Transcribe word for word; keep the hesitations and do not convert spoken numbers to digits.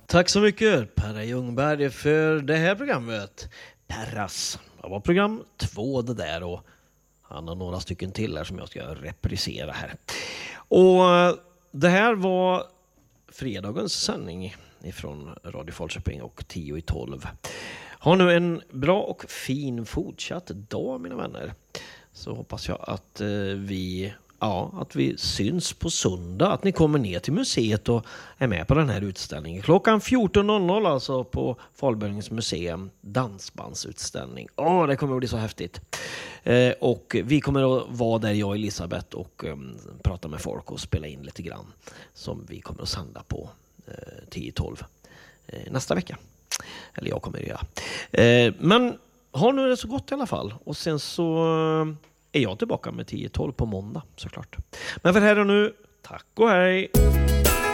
Tack så mycket Perra Ljungberg för det här programmet. Perras, det var program två det där och han har några stycken till här som jag ska reprisera här. Och det här var fredagens sändning ifrån Radio Falköping och tio i tolv. Ha nu en bra och fin fortsatt dag mina vänner. Så hoppas jag att eh, vi ja, att vi syns på söndag, att ni kommer ner till museet och är med på den här utställningen. Klockan fjorton noll noll alltså på Falbörnings museum, dansbandsutställning. Åh, det kommer att bli så häftigt. Eh, och vi kommer att vara där, jag och Elisabeth, och um, prata med folk och spela in lite grann som vi kommer att sända på eh, tio tolv eh, nästa vecka. Eller jag kommer att göra. Eh, men ha nu det så gott i alla fall. Och sen så är jag tillbaka med tio tolv på måndag såklart. Men för här och nu, tack och hej!